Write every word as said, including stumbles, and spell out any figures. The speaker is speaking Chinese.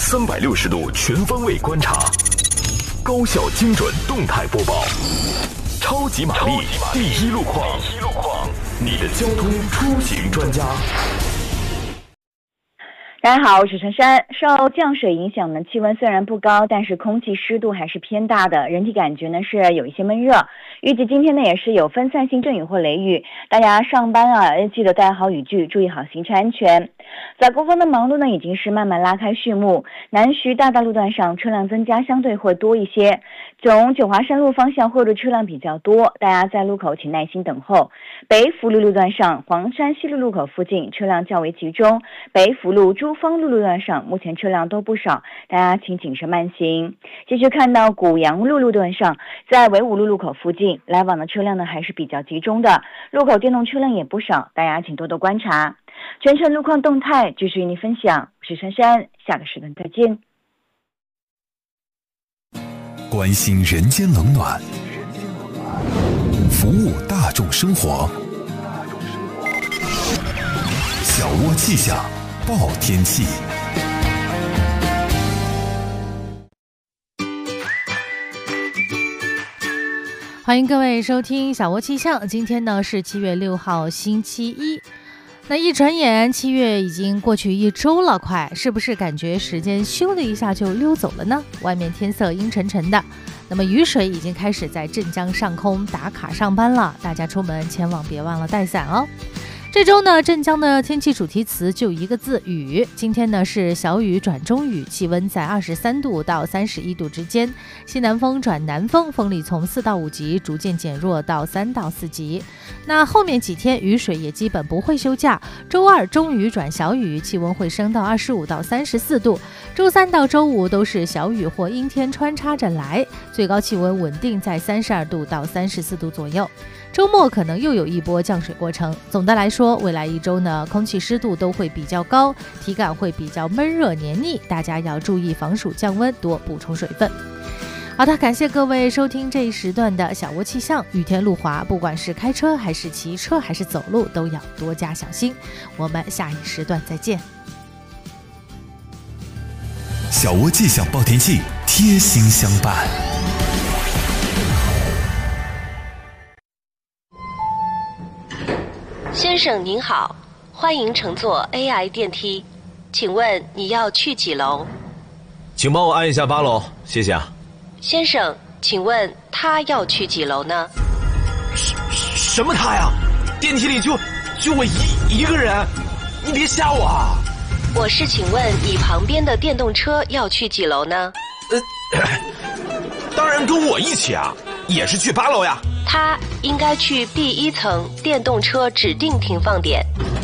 三百六十度全方位观察，高效精准动态播报，超级玛丽第一路况，你的交通出行专家。 大家好，我是陈珊。受降水影响呢，气温虽然不高，但是空气湿度还是偏大的，人体感觉呢是有一些闷热。预计今天呢也是有分散性阵雨或雷雨，大家上班啊记得带好雨具，注意好行车安全。早高峰的忙碌呢已经是慢慢拉开序幕，南徐大道路段上车辆增加相对会多一些，从九华山路方向汇入车辆比较多，大家在路口请耐心等候。北辅路路段上黄山西路路口附近车辆较为集中，北辅路珠峰路路段上目前车辆都不少，大家请谨慎慢行。继续看到古阳路路段上，在纬五路路口附近来往的车辆呢还是比较集中的，路口电动车辆也不少，大家请多多观察。全程路况动态继续与您分享，我是珊珊，下个时段再见。 关心人间冷暖，服务大众生活，小窝气象报天气。 欢迎各位收听小窝气象，今天呢是七月六号星期一。那一转眼七月已经过去一周了，快是不是感觉时间咻的一下就溜走了呢？外面天色阴沉沉的，那么雨水已经开始在镇江上空打卡上班了，大家出门前往别忘了带伞哦。这周呢，镇江的天气主题词就一个字，雨。今天呢是小雨转中雨，气温在二十三度到三十一度之间，西南风转南风，风力从四到五级逐渐减弱到三到四级。那后面几天雨水也基本不会休假，周二中雨转小雨，气温会升到二十五到三十四度。周三到周五都是小雨或阴天穿插着来，最高气温稳定在三十二度到三十四度左右。周末可能又有一波降水过程。总的来说，未来一周呢，空气湿度都会比较高，体感会比较闷热黏腻，大家要注意防暑降温，多补充水分。好的，感谢各位收听这一时段的小窝气象。雨天路滑，不管是开车还是骑车还是走路，都要多加小心。我们下一时段再见。 小窝气象报天气，贴心相伴。 先生您好，欢迎乘坐 A I 电梯，请问你要去几楼？ 请帮我按一下八楼，谢谢啊。 先生，请问他要去几楼呢？ 什什么他呀？电梯里就就我一一个人，你别吓我啊！ 我是请问你旁边的电动车要去几楼呢？ 呃，当然跟我一起啊，也是去八楼呀。 他应该去 B 一层电动车指定停放点。